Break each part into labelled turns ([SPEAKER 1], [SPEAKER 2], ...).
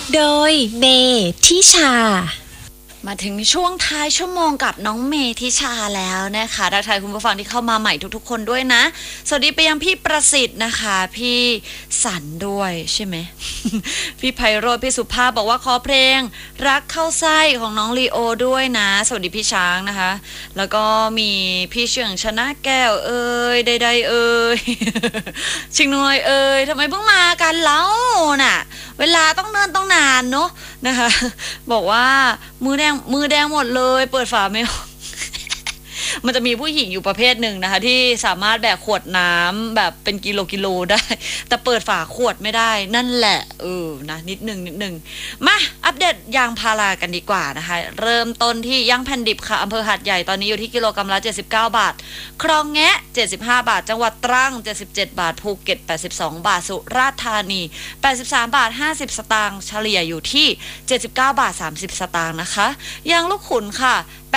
[SPEAKER 1] โดยเมทิชา
[SPEAKER 2] มาถึงช่วงท้ายชั่วโมงกับน้องเมทิชาแล้วนะคะทักทายคุณผู้ฟังที่เข้ามาใหม่ทุกๆคนด้วยนะสวัสดีไปยังพี่ประสิทธิ์นะคะพี่สันด้วยใช่ไหม พี่ไพโรจน์พี่สุภาพบอกว่าขอเพลงรักเข้าไส้ของน้องลีโอด้วยนะสวัสดีพี่ช้างนะคะแล้วก็มีพี่เฉียงชนะแก้วเอ่ยใดๆเอ่ย ชิงน้อยเอ่ยทำไมเพิ่งมากันแล้วน่ะเวลาต้องเนิ่นต้องนานเนาะนะคะบอกว่ามือแดงหมดเลยเปิดฝาไม่ออก มันจะมีผู้หญิงอยู่ประเภทหนึ่งนะคะที่สามารถแบกขวดน้ำแบบเป็นกิโลได้แต่เปิดฝาขวดไม่ได้นั่นแหละนะนิดหนึ่งมาอัปเดตยางพารากันดีกว่านะคะเริ่มต้นที่ยางแผ่นดิบค่ะอำเภอหาดใหญ่ตอนนี้อยู่ที่กิโลกรัมละ79 บาทคลองแงะ75 บาทจังหวัดตรัง77 บาทภูเก็ต82 บาทสุราษฎร์ธานี83 บาท50 สตางค์เฉลี่ยอยู่ที่79 บาท30 สตางค์นะคะยางลูกขุนค่ะ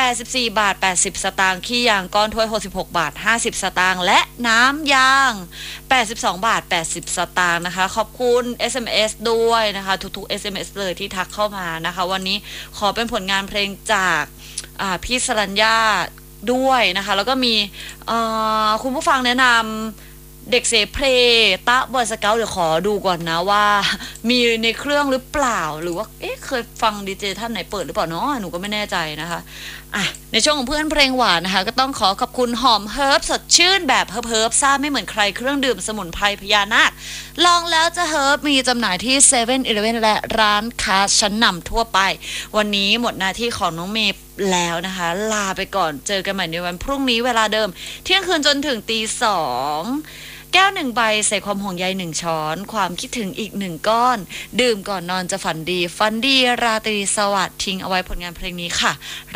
[SPEAKER 2] 84 บาท80 สตางค์ขี้ยางก้อนถ้วย66 บาท50 สตางค์และน้ำยาง82 บาท80 สตางค์นะคะขอบคุณ SMS ด้วยนะคะทุกๆ SMS เลยที่ทักเข้ามานะคะวันนี้ขอเป็นผลงานเพลงจากพี่สรัญญาด้วยนะคะแล้วก็มีคุณผู้ฟังแนะนำเด็กเสเพลตะบอยสเกลเดี๋ยวขอดูก่อนนะว่ามีในเครื่องหรือเปล่าหรือว่าเคยฟังดีเจท่านไหนเปิดหรือเปล่าเนาะหนูก็ไม่แน่ใจนะคะในช่วงของเพื่อนเพลงหวานนะคะก็ต้องขอบคุณหอมเฮิร์บสดชื่นแบบเฮิร์บซ่าไม่เหมือนใครเครื่องดื่มสมุนไพรพญานาคลองแล้วจะเฮิร์บมีจำหน่ายที่7-Eleven และร้านค้าชั้นนำทั่วไปวันนี้หมดหน้าที่ของน้องเมย์แล้วนะคะลาไปก่อนเจอกันใหม่ในวันพรุ่งนี้เวลาเดิมเที่ยงคืนจนถึงตี 2แก้ว1 ใบใส่ความห่วงใย1 ช้อนความคิดถึงอีก1 ก้อนดื่มก่อนนอนจะฝันดีราตรีสวัสดิ์ทิ้งเอาไว้ผลงานเพลงนี้ค่ะ